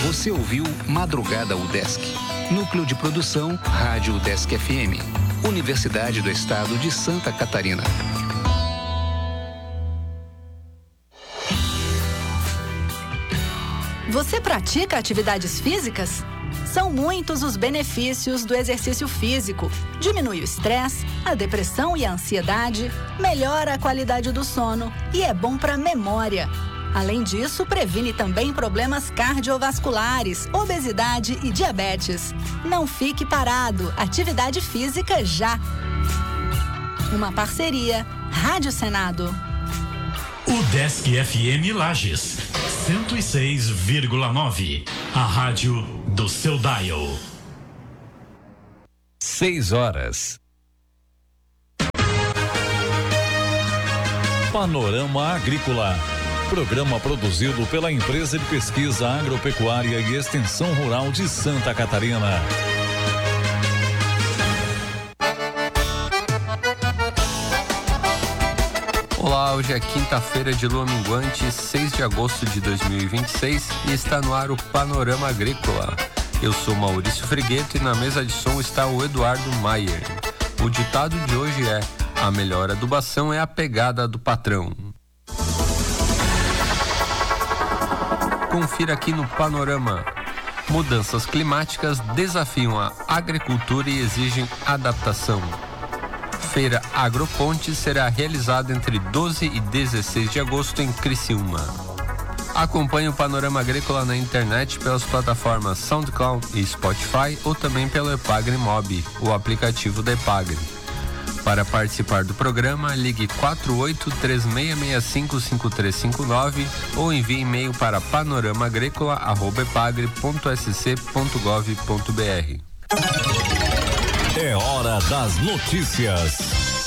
Você ouviu Madrugada UDESC. Núcleo de produção, Rádio UDESC FM. Universidade do Estado de Santa Catarina. Você pratica atividades físicas? São muitos os benefícios do exercício físico. Diminui o estresse, a depressão e a ansiedade, melhora a qualidade do sono e é bom para a memória. Além disso, previne também problemas cardiovasculares, obesidade e diabetes. Não fique parado, atividade física já. Uma parceria, Rádio Senado. UDESC FM Lages, 106,9. A rádio do seu dial. 6 horas. Panorama Agrícola. Programa produzido pela Empresa de Pesquisa Agropecuária e Extensão Rural de Santa Catarina. Olá, hoje é quinta-feira de lua minguante, 6 de agosto de 2026 e está no ar o Panorama Agrícola. Eu sou Maurício Frigueto e na mesa de som está o Eduardo Maier. O ditado de hoje é: a melhor adubação é a pegada do patrão. Confira aqui no Panorama. Mudanças climáticas desafiam a agricultura e exigem adaptação. Feira Agroponte será realizada entre 12 e 16 de agosto em Criciúma. Acompanhe o Panorama Agrícola na internet pelas plataformas SoundCloud e Spotify ou também pelo Epagre Mob, o aplicativo da Epagre. Para participar do programa, ligue 48-3665-5359 ou envie e-mail para panoramagricola@epagre.sc.gov.br. É hora das notícias.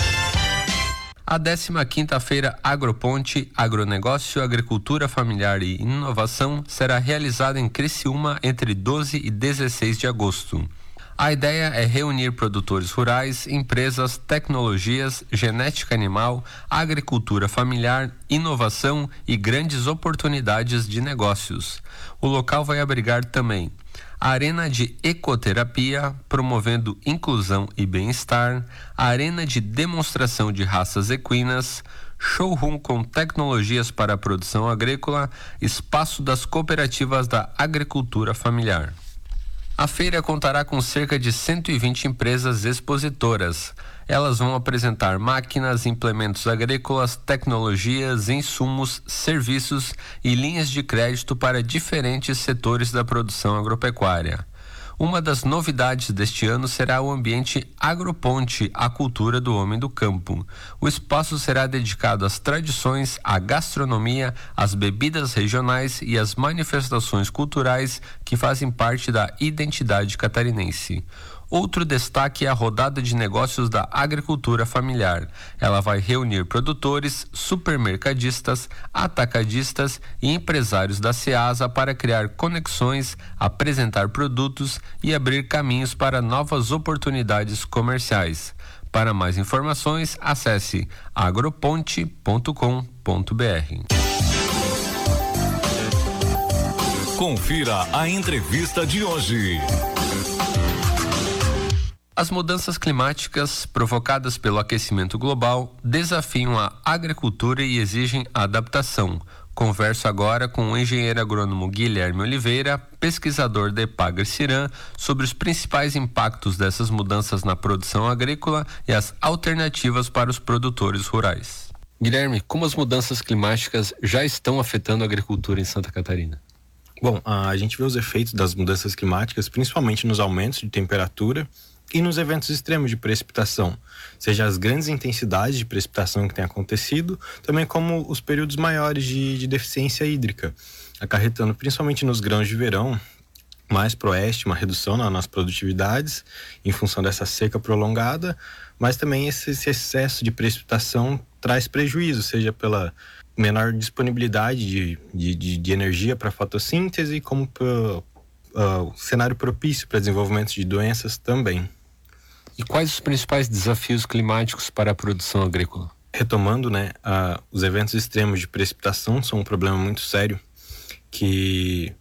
A 15ª Feira Agroponte, Agronegócio, Agricultura Familiar e Inovação será realizada em Criciúma entre 12 e 16 de agosto. A ideia é reunir produtores rurais, empresas, tecnologias, genética animal, agricultura familiar, inovação e grandes oportunidades de negócios. O local vai abrigar também a arena de ecoterapia, promovendo inclusão e bem-estar, a arena de demonstração de raças equinas, showroom com tecnologias para a produção agrícola, espaço das cooperativas da agricultura familiar. A feira contará com cerca de 120 empresas expositoras. Elas vão apresentar máquinas, implementos agrícolas, tecnologias, insumos, serviços e linhas de crédito para diferentes setores da produção agropecuária. Uma das novidades deste ano será o ambiente Agroponte, a cultura do homem do campo. O espaço será dedicado às tradições, à gastronomia, às bebidas regionais e às manifestações culturais que fazem parte da identidade catarinense. Outro destaque é a rodada de negócios da agricultura familiar. Ela vai reunir produtores, supermercadistas, atacadistas e empresários da Ceasa para criar conexões, apresentar produtos e abrir caminhos para novas oportunidades comerciais. Para mais informações, acesse agroponte.com.br. Confira a entrevista de hoje. As mudanças climáticas provocadas pelo aquecimento global desafiam a agricultura e exigem adaptação. Converso agora com o engenheiro agrônomo Guilherme Oliveira, pesquisador da Epagre Ciran, sobre os principais impactos dessas mudanças na produção agrícola e as alternativas para os produtores rurais. Guilherme, como as mudanças climáticas já estão afetando a agricultura em Santa Catarina? Bom, a gente vê os efeitos das mudanças climáticas principalmente nos aumentos de temperatura e nos eventos extremos de precipitação, seja as grandes intensidades de precipitação que têm acontecido, também como os períodos maiores de deficiência hídrica, acarretando principalmente nos grãos de verão, mais pro oeste, uma redução nas produtividades em função dessa seca prolongada, mas também esse excesso de precipitação traz prejuízo, seja pela menor disponibilidade de energia para fotossíntese, como pelo cenário propício para desenvolvimento de doenças também. E quais os principais desafios climáticos para a produção agrícola? Retomando, os eventos extremos de precipitação são um problema muito sério que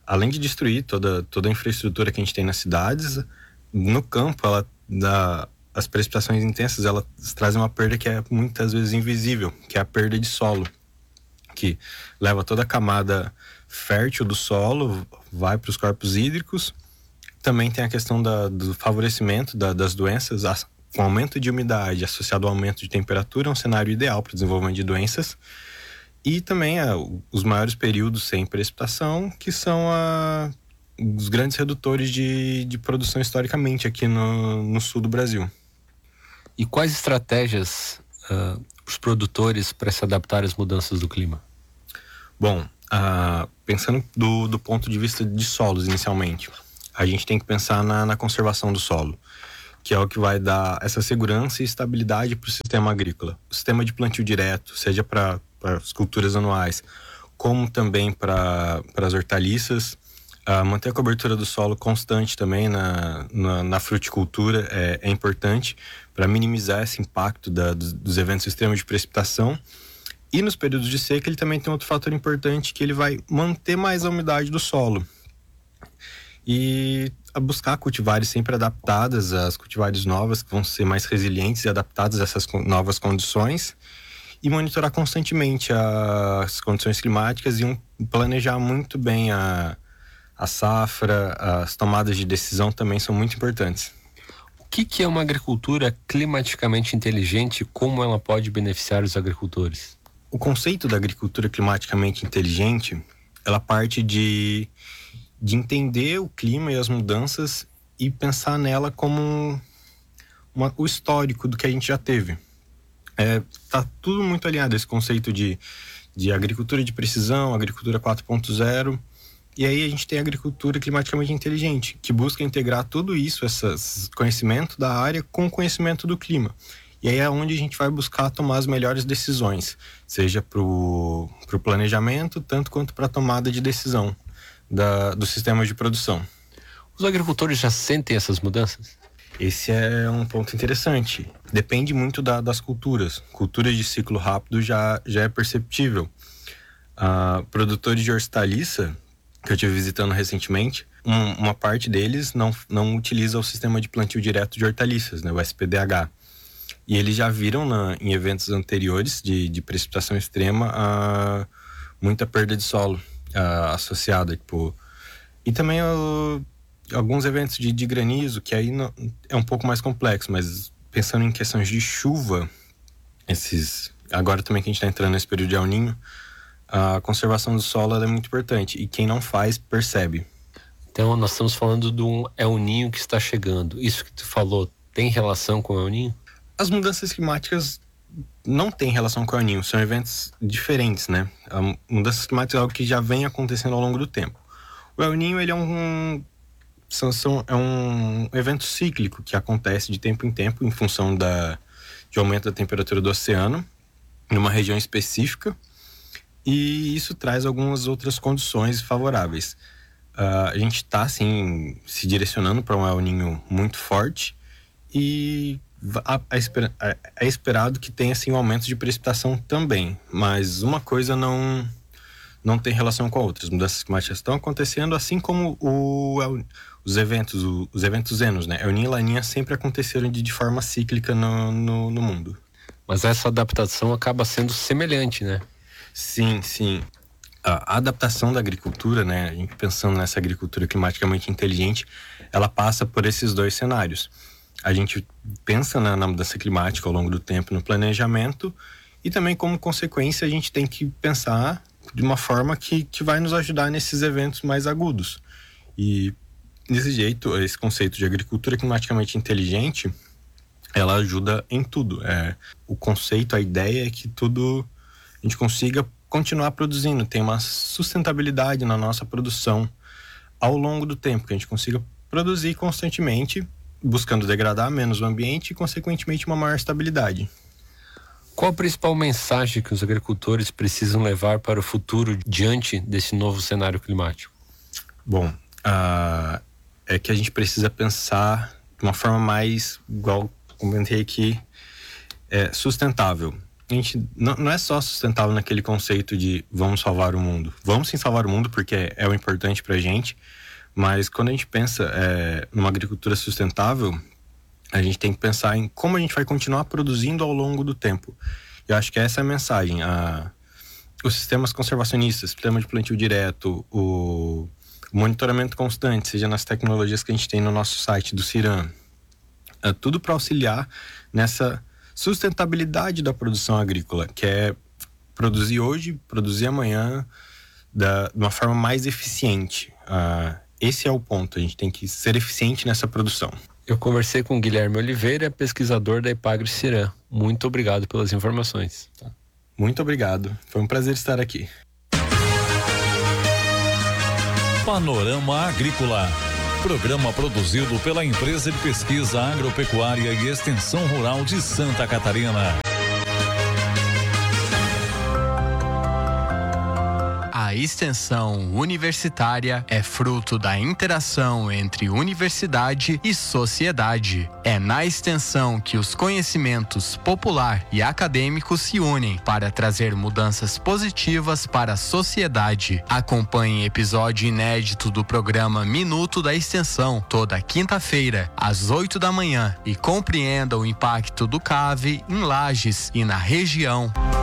além de destruir toda a infraestrutura que a gente tem nas cidades, no campo, as precipitações intensas, elas trazem uma perda que é muitas vezes invisível, que é a perda de solo, que leva toda a camada fértil do solo, vai para os corpos hídricos. Também tem a questão do favorecimento das doenças. Com aumento de umidade associado ao aumento de temperatura, é um cenário ideal para o desenvolvimento de doenças. E também os maiores períodos sem precipitação, que são os grandes redutores de produção historicamente aqui no sul do Brasil. E quais estratégias os produtores para se adaptar às mudanças do clima? Bom, pensando do ponto de vista de solos inicialmente, a gente tem que pensar na conservação do solo, que é o que vai dar essa segurança e estabilidade para o sistema agrícola. O sistema de plantio direto, seja para as culturas anuais, como também para as hortaliças, manter a cobertura do solo constante também na fruticultura é importante para minimizar esse impacto dos eventos extremos de precipitação. E nos períodos de seca ele também tem outro fator importante, que ele vai manter mais a umidade do solo. E a buscar cultivares sempre adaptadas às cultivares novas, que vão ser mais resilientes e adaptadas a essas novas condições, e monitorar constantemente as condições climáticas e planejar muito bem a safra. As tomadas de decisão também são muito importantes. O que é uma agricultura climaticamente inteligente e como ela pode beneficiar os agricultores? O conceito da agricultura climaticamente inteligente, ela parte de entender o clima e as mudanças e pensar nela como o histórico do que a gente já teve. Tá tudo muito alinhado, esse conceito de agricultura de precisão, agricultura 4.0, e aí a gente tem a agricultura climaticamente inteligente, que busca integrar tudo isso, esse conhecimento da área com o conhecimento do clima. E aí é onde a gente vai buscar tomar as melhores decisões, seja para o planejamento, tanto quanto para a tomada de decisão do sistema de produção. Os agricultores já sentem essas mudanças? Esse é um ponto interessante. Depende muito das culturas. Culturas de ciclo rápido já é perceptível. Produtores de hortaliça, que eu estive visitando recentemente, uma parte deles não utiliza o sistema de plantio direto de hortaliças, né, o SPDH. E eles já viram em eventos anteriores de precipitação extrema muita perda de solo associada. E também alguns eventos de granizo, que aí é um pouco mais complexo, mas pensando em questões de chuva, agora também que a gente está entrando nesse período de El Niño, a conservação do solo é muito importante, e quem não faz percebe. Então nós estamos falando de um El Niño que está chegando. Isso que tu falou tem relação com o El Niño? As mudanças climáticas não têm relação com o El Niño, são eventos diferentes, né? A mudanças climáticas é algo que já vem acontecendo ao longo do tempo. O El Niño, ele é um evento cíclico que acontece de tempo em tempo em função de aumento da temperatura do oceano numa região específica, e isso traz algumas outras condições favoráveis. A gente está assim, se direcionando para um El Niño muito forte, e é esperado que tenha assim, um aumento de precipitação também, mas uma coisa não tem relação com a outra. As mudanças climáticas estão acontecendo, assim como os eventos Enos, né? El Niño e Laninha sempre aconteceram de forma cíclica no mundo. Mas essa adaptação acaba sendo semelhante, né? Sim. A adaptação da agricultura, né? A gente pensando nessa agricultura climaticamente inteligente, ela passa por esses dois cenários. A gente pensa na mudança climática ao longo do tempo no planejamento, e também como consequência a gente tem que pensar de uma forma que vai nos ajudar nesses eventos mais agudos. E desse jeito, esse conceito de agricultura climaticamente inteligente, ela ajuda em tudo. O conceito, a ideia é que a gente consiga continuar produzindo, tem uma sustentabilidade na nossa produção ao longo do tempo, que a gente consiga produzir constantemente, buscando degradar menos o ambiente e, consequentemente, uma maior estabilidade. Qual a principal mensagem que os agricultores precisam levar para o futuro diante desse novo cenário climático? Bom, é que a gente precisa pensar de uma forma mais, igual comentei aqui, sustentável. a gente não é só sustentável naquele conceito de vamos salvar o mundo. Vamos sim salvar o mundo porque é o importante pra gente, mas quando a gente pensa numa agricultura sustentável, a gente tem que pensar em como a gente vai continuar produzindo ao longo do tempo. Eu acho que essa é a mensagem. Os sistemas conservacionistas, sistema de plantio direto, o monitoramento constante, seja nas tecnologias que a gente tem no nosso site do CIRAM, tudo para auxiliar nessa sustentabilidade da produção agrícola, que é produzir hoje, produzir amanhã, de uma forma mais eficiente. Esse é o ponto, a gente tem que ser eficiente nessa produção. Eu conversei com o Guilherme Oliveira, pesquisador da Epagre CIRAM. Muito obrigado pelas informações. Muito obrigado, foi um prazer estar aqui. Panorama Agrícola. Programa produzido pela Empresa de Pesquisa Agropecuária e Extensão Rural de Santa Catarina. A extensão universitária é fruto da interação entre universidade e sociedade. É na extensão que os conhecimentos popular e acadêmicos se unem para trazer mudanças positivas para a sociedade. Acompanhe episódio inédito do programa Minuto da Extensão, toda quinta-feira, às 8 da manhã, e compreenda o impacto do CAV em Lages e na região.